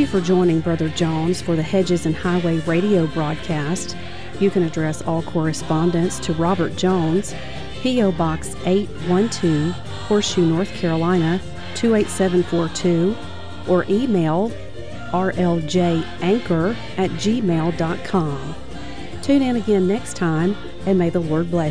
you for joining Brother Jones for the Hedges and Highway radio broadcast. You can address all correspondence to Robert Jones, P.O. Box 812, Horseshoe, North Carolina, 28742, or email rljanchor@gmail.com. Tune in again next time, and may the Lord bless you.